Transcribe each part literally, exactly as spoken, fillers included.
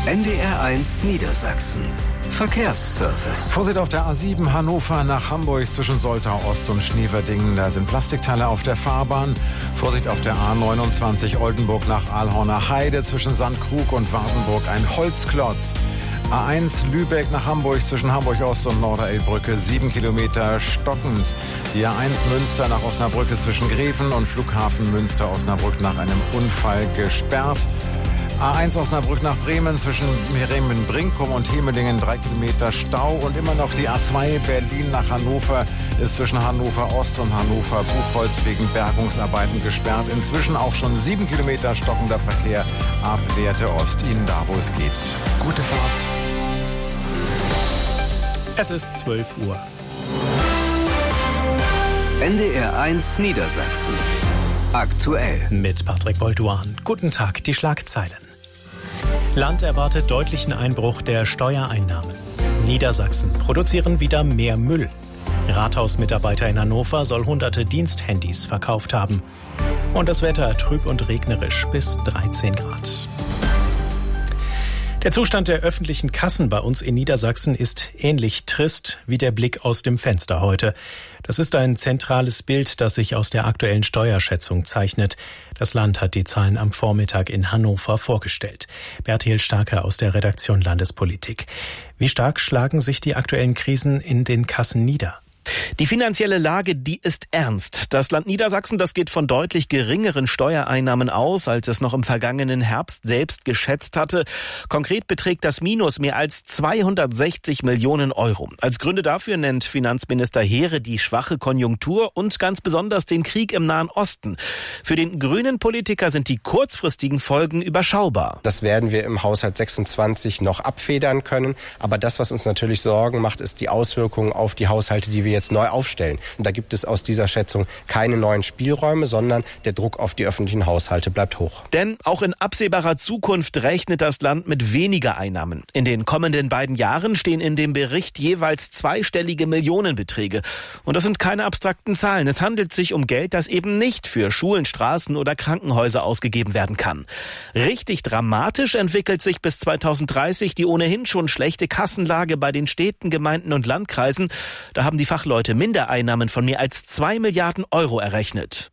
N D R eins Niedersachsen. Verkehrsservice. Vorsicht auf der A sieben Hannover nach Hamburg zwischen Soltau Ost und Schneverdingen. Da sind Plastikteile auf der Fahrbahn. Vorsicht auf der A neunundzwanzig Oldenburg nach Ahlhorner Heide zwischen Sandkrug und Wartenburg ein Holzklotz. A eins Lübeck nach Hamburg zwischen Hamburg Ost und Norderelbrücke sieben Kilometer stockend. Die A eins Münster nach Osnabrücke zwischen Greven und Flughafen Münster Osnabrück nach einem Unfall gesperrt. A eins Osnabrück nach Bremen zwischen Bremen-Brinkum und Hemelingen drei Kilometer Stau und immer noch die A zwei Berlin nach Hannover ist zwischen Hannover Ost und Hannover Buchholz wegen Bergungsarbeiten gesperrt. Inzwischen auch schon sieben Kilometer stockender Verkehr ab Lehrte Ost. Ihnen da, wo es geht. Gute Fahrt. Es ist zwölf Uhr. N D R eins Niedersachsen. Aktuell. Mit Patrick Bolduan. Guten Tag, die Schlagzeilen. Land erwartet deutlichen Einbruch der Steuereinnahmen. Niedersachsen produzieren wieder mehr Müll. Rathausmitarbeiter in Hannover soll hunderte Diensthandys verkauft haben. Und das Wetter trüb und regnerisch bis dreizehn Grad. Der Zustand der öffentlichen Kassen bei uns in Niedersachsen ist ähnlich trist wie der Blick aus dem Fenster heute. Das ist ein zentrales Bild, das sich aus der aktuellen Steuerschätzung zeichnet. Das Land hat die Zahlen am Vormittag in Hannover vorgestellt. Bertil Starker aus der Redaktion Landespolitik. Wie stark schlagen sich die aktuellen Krisen in den Kassen nieder? Die finanzielle Lage, die ist ernst. Das Land Niedersachsen, das geht von deutlich geringeren Steuereinnahmen aus, als es noch im vergangenen Herbst selbst geschätzt hatte. Konkret beträgt das Minus mehr als zweihundertsechzig Millionen Euro. Als Gründe dafür nennt Finanzminister Heere die schwache Konjunktur und ganz besonders den Krieg im Nahen Osten. Für den grünen Politiker sind die kurzfristigen Folgen überschaubar. Das werden wir im Haushalt sechsundzwanzig noch abfedern können. Aber das, was uns natürlich Sorgen macht, ist die Auswirkungen auf die Haushalte, die wir jetzt neu aufstellen. Und da gibt es aus dieser Schätzung keine neuen Spielräume, sondern der Druck auf die öffentlichen Haushalte bleibt hoch. Denn auch in absehbarer Zukunft rechnet das Land mit weniger Einnahmen. In den kommenden beiden Jahren stehen in dem Bericht jeweils zweistellige Millionenbeträge. Und das sind keine abstrakten Zahlen. Es handelt sich um Geld, das eben nicht für Schulen, Straßen oder Krankenhäuser ausgegeben werden kann. Richtig dramatisch entwickelt sich bis zweitausenddreißig die ohnehin schon schlechte Kassenlage bei den Städten, Gemeinden und Landkreisen. Da haben die Fachleute Mindereinnahmen von mehr als zwei Milliarden Euro errechnet.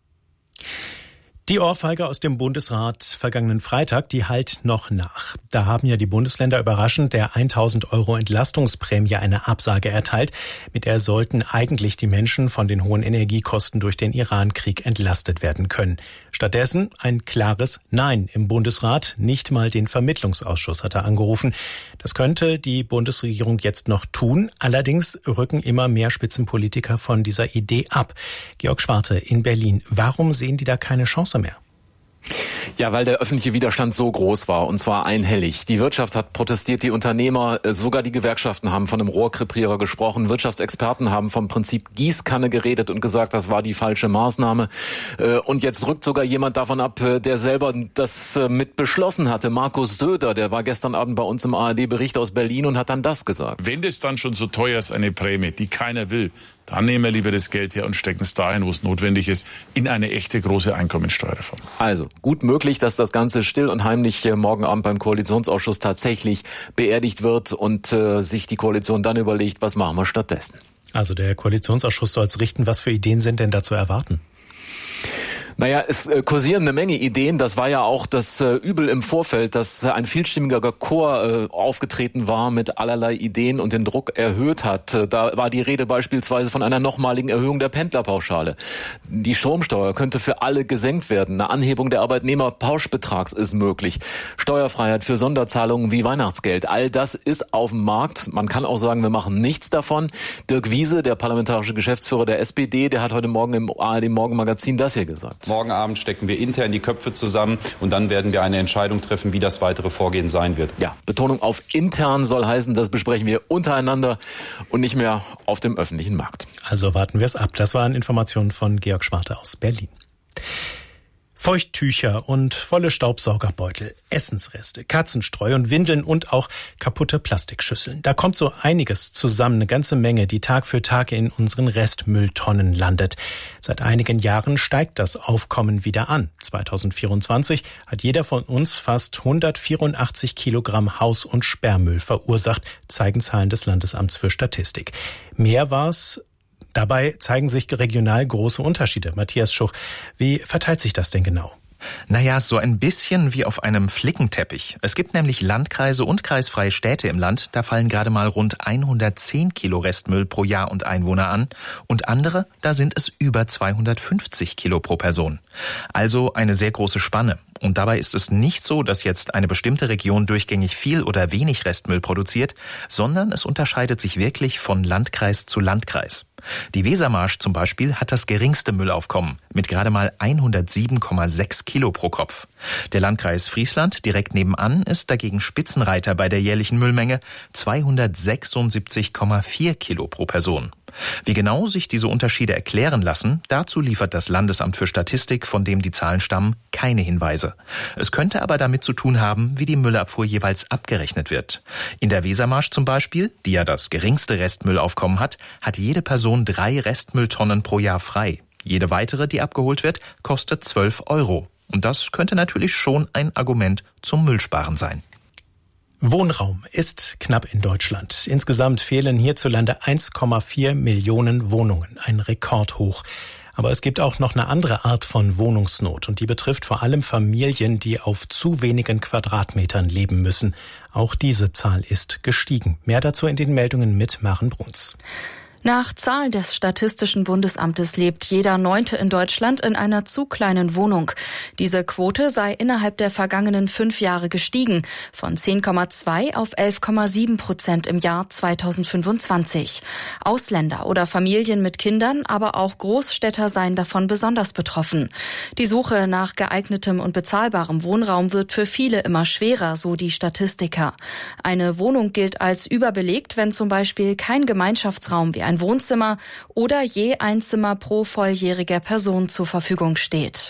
Die Ohrfeige aus dem Bundesrat vergangenen Freitag, die hallt noch nach. Da haben ja die Bundesländer überraschend der tausend Euro Entlastungsprämie eine Absage erteilt. Mit der sollten eigentlich die Menschen von den hohen Energiekosten durch den Iran-Krieg entlastet werden können. Stattdessen ein klares Nein im Bundesrat. Nicht mal den Vermittlungsausschuss hat er angerufen. Das könnte die Bundesregierung jetzt noch tun. Allerdings rücken immer mehr Spitzenpolitiker von dieser Idee ab. Georg Schwarte in Berlin. Warum sehen die da keine Chance mehr? Ja, weil der öffentliche Widerstand so groß war, und zwar einhellig. Die Wirtschaft hat protestiert, die Unternehmer, sogar die Gewerkschaften haben von einem Rohrkrepierer gesprochen. Wirtschaftsexperten haben vom Prinzip Gießkanne geredet und gesagt, das war die falsche Maßnahme. Und jetzt rückt sogar jemand davon ab, der selber das mit beschlossen hatte. Markus Söder, der war gestern Abend bei uns im A R D-Bericht aus Berlin und hat dann das gesagt. Wenn das dann schon so teuer ist, eine Prämie, die keiner will, dann nehmen wir lieber das Geld her und stecken es dahin, wo es notwendig ist, in eine echte große Einkommensteuerreform. Also, gut möglich, dass das Ganze still und heimlich morgen Abend beim Koalitionsausschuss tatsächlich beerdigt wird und äh, sich die Koalition dann überlegt, was machen wir stattdessen. Also der Koalitionsausschuss soll es richten. Was für Ideen sind denn da zu erwarten? Naja, es äh, kursieren eine Menge Ideen. Das war ja auch das äh, Übel im Vorfeld, dass äh, ein vielstimmiger Chor äh, aufgetreten war mit allerlei Ideen und den Druck erhöht hat. Äh, da war die Rede beispielsweise von einer nochmaligen Erhöhung der Pendlerpauschale. Die Stromsteuer könnte für alle gesenkt werden. Eine Anhebung der Arbeitnehmerpauschbetrags ist möglich. Steuerfreiheit für Sonderzahlungen wie Weihnachtsgeld. All das ist auf dem Markt. Man kann auch sagen, wir machen nichts davon. Dirk Wiese, der parlamentarische Geschäftsführer der S P D, der hat heute Morgen im A R D-Morgenmagazin das hier gesagt. Morgen Abend stecken wir intern die Köpfe zusammen und dann werden wir eine Entscheidung treffen, wie das weitere Vorgehen sein wird. Ja, Betonung auf intern soll heißen, das besprechen wir untereinander und nicht mehr auf dem öffentlichen Markt. Also warten wir es ab. Das waren Informationen von Georg Schwarte aus Berlin. Feuchttücher und volle Staubsaugerbeutel, Essensreste, Katzenstreu und Windeln und auch kaputte Plastikschüsseln. Da kommt so einiges zusammen, eine ganze Menge, die Tag für Tag in unseren Restmülltonnen landet. Seit einigen Jahren steigt das Aufkommen wieder an. zweitausendvierundzwanzig hat jeder von uns fast hundertvierundachtzig Kilogramm Haus- und Sperrmüll verursacht, zeigen Zahlen des Landesamts für Statistik. Mehr war es. Dabei zeigen sich regional große Unterschiede. Matthias Schuch, wie verteilt sich das denn genau? Naja, so ein bisschen wie auf einem Flickenteppich. Es gibt nämlich Landkreise und kreisfreie Städte im Land, da fallen gerade mal rund hundertzehn Kilo Restmüll pro Jahr und Einwohner an. Und andere, da sind es über zweihundertfünfzig Kilo pro Person. Also eine sehr große Spanne. Und dabei ist es nicht so, dass jetzt eine bestimmte Region durchgängig viel oder wenig Restmüll produziert, sondern es unterscheidet sich wirklich von Landkreis zu Landkreis. Die Wesermarsch zum Beispiel hat das geringste Müllaufkommen mit gerade mal hundertsieben Komma sechs Kilo pro Kopf. Der Landkreis Friesland direkt nebenan ist dagegen Spitzenreiter bei der jährlichen Müllmenge, zweihundertsechsundsiebzig Komma vier Kilo pro Person. Wie genau sich diese Unterschiede erklären lassen, dazu liefert das Landesamt für Statistik, von dem die Zahlen stammen, keine Hinweise. Es könnte aber damit zu tun haben, wie die Müllabfuhr jeweils abgerechnet wird. In der Wesermarsch zum Beispiel, die ja das geringste Restmüllaufkommen hat, hat jede Person drei Restmülltonnen pro Jahr frei. Jede weitere, die abgeholt wird, kostet zwölf Euro. Und das könnte natürlich schon ein Argument zum Müllsparen sein. Wohnraum ist knapp in Deutschland. Insgesamt fehlen hierzulande eins Komma vier Millionen Wohnungen, ein Rekordhoch. Aber es gibt auch noch eine andere Art von Wohnungsnot und die betrifft vor allem Familien, die auf zu wenigen Quadratmetern leben müssen. Auch diese Zahl ist gestiegen. Mehr dazu in den Meldungen mit Maren Bruns. Nach Zahlen des Statistischen Bundesamtes lebt jeder Neunte in Deutschland in einer zu kleinen Wohnung. Diese Quote sei innerhalb der vergangenen fünf Jahre gestiegen, von zehn Komma zwei auf elf Komma sieben Prozent im Jahr zweitausendfünfundzwanzig. Ausländer oder Familien mit Kindern, aber auch Großstädter seien davon besonders betroffen. Die Suche nach geeignetem und bezahlbarem Wohnraum wird für viele immer schwerer, so die Statistiker. Eine Wohnung gilt als überbelegt, wenn zum Beispiel kein Gemeinschaftsraum wie ein Wohnzimmer oder je ein Zimmer pro volljähriger Person zur Verfügung steht.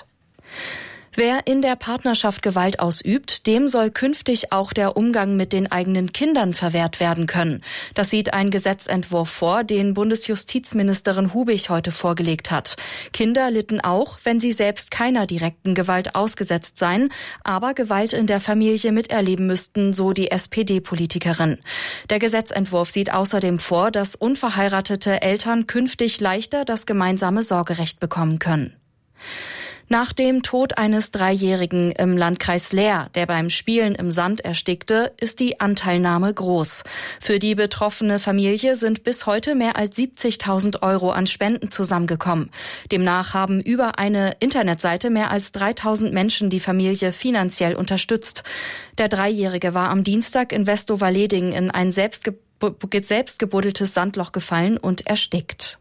Wer in der Partnerschaft Gewalt ausübt, dem soll künftig auch der Umgang mit den eigenen Kindern verwehrt werden können. Das sieht ein Gesetzentwurf vor, den Bundesjustizministerin Hubig heute vorgelegt hat. Kinder litten auch, wenn sie selbst keiner direkten Gewalt ausgesetzt seien, aber Gewalt in der Familie miterleben müssten, so die S P D-Politikerin. Der Gesetzentwurf sieht außerdem vor, dass unverheiratete Eltern künftig leichter das gemeinsame Sorgerecht bekommen können. Nach dem Tod eines Dreijährigen im Landkreis Leer, der beim Spielen im Sand erstickte, ist die Anteilnahme groß. Für die betroffene Familie sind bis heute mehr als siebzigtausend Euro an Spenden zusammengekommen. Demnach haben über eine Internetseite mehr als dreitausend Menschen die Familie finanziell unterstützt. Der Dreijährige war am Dienstag in Westover-Leding in ein selbst gebuddeltes Sandloch gefallen und erstickt.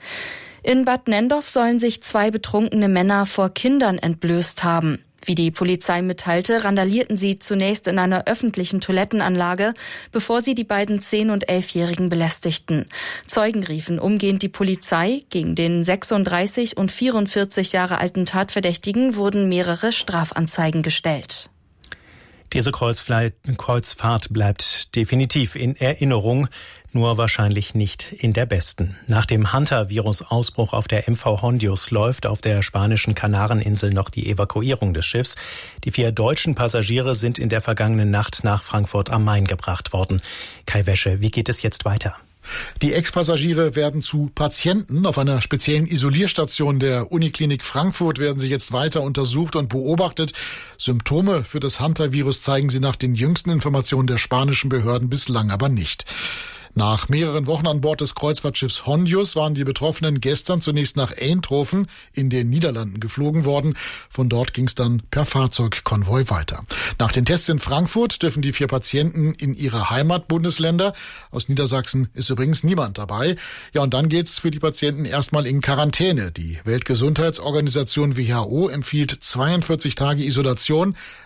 In Bad Nenndorf sollen sich zwei betrunkene Männer vor Kindern entblößt haben. Wie die Polizei mitteilte, randalierten sie zunächst in einer öffentlichen Toilettenanlage, bevor sie die beiden zehn- und elfjährigen belästigten. Zeugen riefen umgehend die Polizei. Gegen den sechsunddreißig und vierundvierzig Jahre alten Tatverdächtigen wurden mehrere Strafanzeigen gestellt. Diese Kreuzfahrt bleibt definitiv in Erinnerung, nur wahrscheinlich nicht in der besten. Nach dem Hunter-Virus-Ausbruch auf der M V Hondius läuft auf der spanischen Kanareninsel noch die Evakuierung des Schiffs. Die vier deutschen Passagiere sind in der vergangenen Nacht nach Frankfurt am Main gebracht worden. Kai Wäsche, wie geht es jetzt weiter? Die Ex-Passagiere werden zu Patienten. Auf einer speziellen Isolierstation der Uniklinik Frankfurt werden sie jetzt weiter untersucht und beobachtet. Symptome für das Hunter-Virus zeigen sie nach den jüngsten Informationen der spanischen Behörden bislang aber nicht. Nach mehreren Wochen an Bord des Kreuzfahrtschiffs Hondius waren die Betroffenen gestern zunächst nach Eindhoven in den Niederlanden geflogen worden. Von dort ging es dann per Fahrzeugkonvoi weiter. Nach den Tests in Frankfurt dürfen die vier Patienten in ihre Heimatbundesländer. Aus Niedersachsen ist übrigens niemand dabei. Ja, und dann geht's für die Patienten erstmal in Quarantäne. Die Weltgesundheitsorganisation W H O empfiehlt zweiundvierzig Tage Isolation.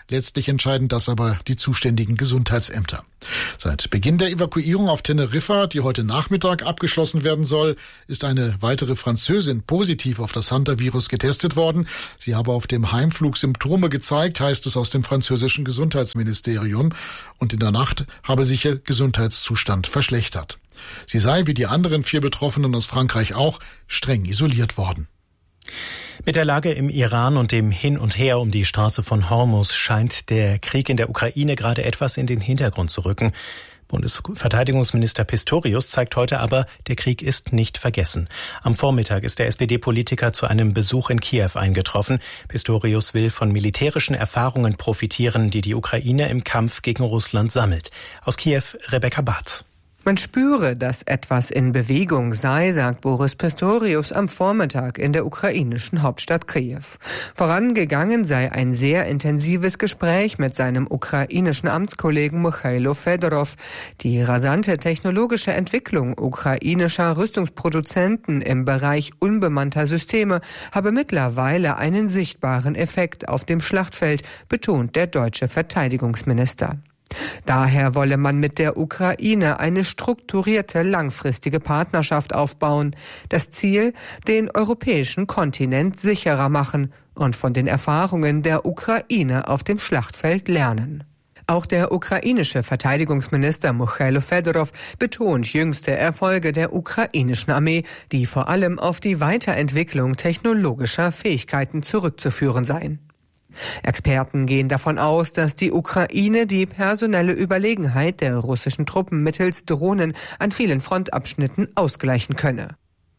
Letztlich entscheiden das aber die zuständigen Gesundheitsämter. Seit Beginn der Evakuierung auf Teneriffa, die heute Nachmittag abgeschlossen werden soll, ist eine weitere Französin positiv auf das Hantavirus getestet worden. Sie habe auf dem Heimflug Symptome gezeigt, heißt es aus dem französischen Gesundheitsministerium. Und in der Nacht habe sich ihr Gesundheitszustand verschlechtert. Sie sei, wie die anderen vier Betroffenen aus Frankreich auch, streng isoliert worden. Mit der Lage im Iran und dem Hin und Her um die Straße von Hormuz scheint der Krieg in der Ukraine gerade etwas in den Hintergrund zu rücken. Bundesverteidigungsminister Pistorius zeigt heute aber, der Krieg ist nicht vergessen. Am Vormittag ist der S P D-Politiker zu einem Besuch in Kiew eingetroffen. Pistorius will von militärischen Erfahrungen profitieren, die die Ukraine im Kampf gegen Russland sammelt. Aus Kiew, Rebecca Barth. Man spüre, dass etwas in Bewegung sei, sagt Boris Pistorius am Vormittag in der ukrainischen Hauptstadt Kiew. Vorangegangen sei ein sehr intensives Gespräch mit seinem ukrainischen Amtskollegen Michailo Fedorov. Die rasante technologische Entwicklung ukrainischer Rüstungsproduzenten im Bereich unbemannter Systeme habe mittlerweile einen sichtbaren Effekt auf dem Schlachtfeld, betont der deutsche Verteidigungsminister. Daher wolle man mit der Ukraine eine strukturierte, langfristige Partnerschaft aufbauen. Das Ziel, den europäischen Kontinent sicherer machen und von den Erfahrungen der Ukraine auf dem Schlachtfeld lernen. Auch der ukrainische Verteidigungsminister Michailo Fedorov betont jüngste Erfolge der ukrainischen Armee, die vor allem auf die Weiterentwicklung technologischer Fähigkeiten zurückzuführen seien. Experten gehen davon aus, dass die Ukraine die personelle Überlegenheit der russischen Truppen mittels Drohnen an vielen Frontabschnitten ausgleichen könne.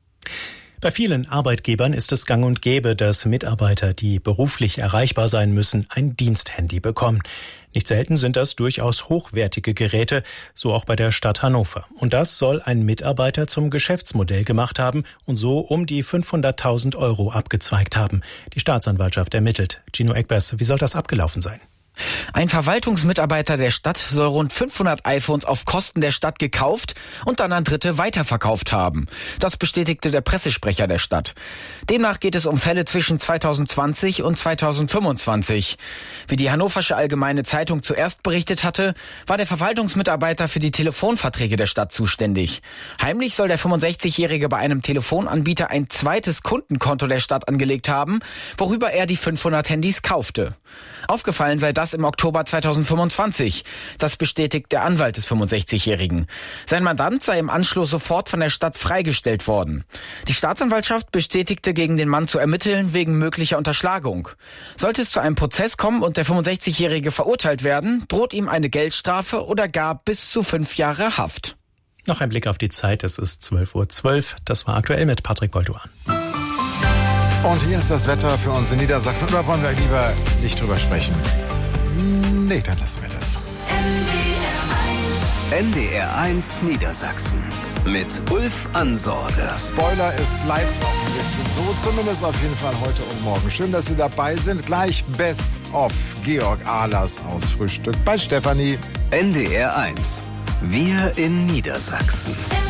Bei vielen Arbeitgebern ist es gang und gäbe, dass Mitarbeiter, die beruflich erreichbar sein müssen, ein Diensthandy bekommen. Nicht selten sind das durchaus hochwertige Geräte, so auch bei der Stadt Hannover. Und das soll ein Mitarbeiter zum Geschäftsmodell gemacht haben und so um die fünfhunderttausend Euro abgezweigt haben. Die Staatsanwaltschaft ermittelt. Gino Eckbers, wie soll das abgelaufen sein? Ein Verwaltungsmitarbeiter der Stadt soll rund fünfhundert iPhones auf Kosten der Stadt gekauft und dann an Dritte weiterverkauft haben. Das bestätigte der Pressesprecher der Stadt. Demnach geht es um Fälle zwischen zweitausendzwanzig und zweitausendfünfundzwanzig. Wie die Hannoversche Allgemeine Zeitung zuerst berichtet hatte, war der Verwaltungsmitarbeiter für die Telefonverträge der Stadt zuständig. Heimlich soll der fünfundsechzigjährige bei einem Telefonanbieter ein zweites Kundenkonto der Stadt angelegt haben, worüber er die fünfhundert Handys kaufte. Aufgefallen sei das im Oktober zweitausendfünfundzwanzig. Das bestätigt der Anwalt des fünfundsechzigjährigen. Sein Mandant sei im Anschluss sofort von der Stadt freigestellt worden. Die Staatsanwaltschaft bestätigte, gegen den Mann zu ermitteln wegen möglicher Unterschlagung. Sollte es zu einem Prozess kommen und der fünfundsechzigjährige verurteilt werden, droht ihm eine Geldstrafe oder gar bis zu fünf Jahre Haft. Noch ein Blick auf die Zeit. Es ist zwölf Uhr zwölf. Das war aktuell mit Patrick Bolduan. Und hier ist das Wetter für uns in Niedersachsen. Oder wollen wir lieber nicht drüber sprechen? Nee, dann lassen wir das. N D R eins Niedersachsen mit Ulf Ansorge. Spoiler, es bleibt noch ein bisschen so, zumindest auf jeden Fall heute und morgen. Schön, dass Sie dabei sind. Gleich Best of Georg Ahlers aus Frühstück bei Stefanie. N D R eins. Wir in Niedersachsen.